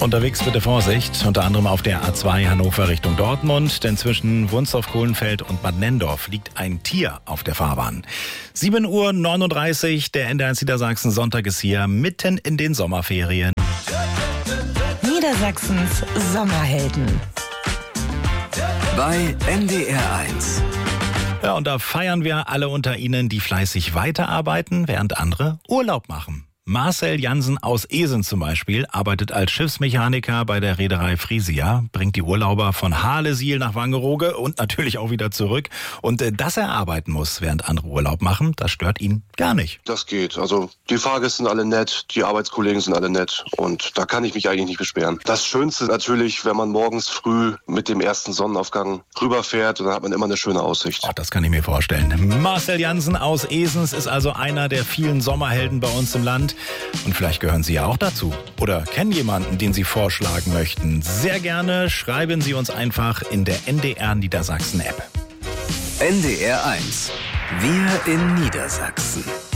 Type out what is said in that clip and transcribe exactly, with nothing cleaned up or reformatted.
Unterwegs bitte Vorsicht, unter anderem auf der A zwei Hannover Richtung Dortmund, denn zwischen Wunsdorf-Kohlenfeld und Bad Nenndorf liegt ein Tier auf der Fahrbahn. sieben Uhr neununddreißig, der N D R eins Niedersachsen Sonntag ist hier, mitten in den Sommerferien. Niedersachsens Sommerhelden bei N D R eins. Ja, und da feiern wir alle unter Ihnen, die fleißig weiterarbeiten, während andere Urlaub machen. Marcel Jansen aus Esens zum Beispiel arbeitet als Schiffsmechaniker bei der Reederei Frisia, bringt die Urlauber von Halesiel nach Wangerooge und natürlich auch wieder zurück. Und äh, dass er arbeiten muss, während andere Urlaub machen, das stört ihn gar nicht. Das geht. Also die Fahrgäste sind alle nett, die Arbeitskollegen sind alle nett und da kann ich mich eigentlich nicht beschweren. Das Schönste natürlich, wenn man morgens früh mit dem ersten Sonnenaufgang rüberfährt und dann hat man immer eine schöne Aussicht. Ach, das kann ich mir vorstellen. Marcel Jansen aus Esens ist also einer der vielen Sommerhelden bei uns im Land. Und vielleicht gehören Sie ja auch dazu oder kennen jemanden, den Sie vorschlagen möchten. Sehr gerne schreiben Sie uns einfach in der N D R Niedersachsen App. N D R eins. Wir in Niedersachsen.